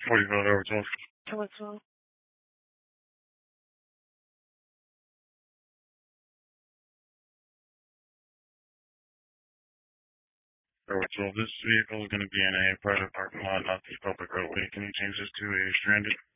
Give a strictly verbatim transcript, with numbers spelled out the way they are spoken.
forty-five hour twelve. Tower twelve. Tower twelve. This vehicle is going to be in a private parking lot, not the public roadway. Can you change this to a stranded?